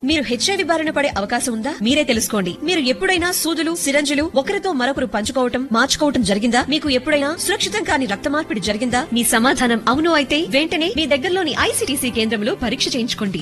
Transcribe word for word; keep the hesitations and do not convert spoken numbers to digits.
మీరు హెచ్ఐవి బారిన పడే అవకాశం ఉందా? మీరే తెలుసుకోండి. మీరు ఎప్పుడైనా సూదులు, సిరంజులు ఒకరితో మరొకరు పంచుకోవటం, మార్చుకోవటం జరిగిందా? మీకు ఎప్పుడైనా సురక్షితం కాని రక్త మార్పిడి జరిగిందా? మీ సమాధానం అవును అయితే వెంటనే మీ దగ్గరలోని ఐసీటీసీ కేంద్రంలో పరీక్ష చేయించుకోండి.